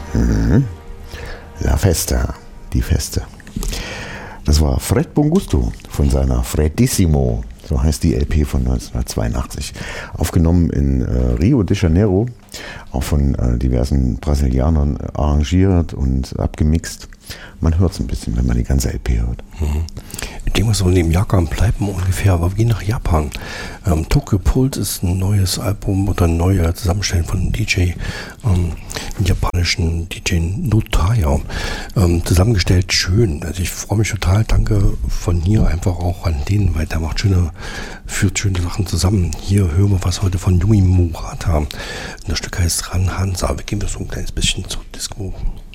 La Festa, die Feste. Das war Fred Bongusto von seiner Fredissimo, so heißt die LP von 1982. Aufgenommen in Rio de Janeiro, auch von diversen Brasilianern arrangiert und abgemixt. Man hört es ein bisschen, wenn man die ganze LP hört. Ich denke mal, so in dem Jahrgang bleiben ungefähr, aber wir gehen nach Japan. Tokyo Pulse ist ein neues Album oder ein neuer Zusammenstellen von einem DJ, einem japanischen DJ Notaya. Zusammengestellt schön. Also ich freue mich total. Danke von hier einfach auch an den, weil der führt schöne Sachen zusammen. Hier hören wir was heute von Yumi Murata. Das Stück heißt Ran Hansa. Wir gehen so ein kleines bisschen zur Disco.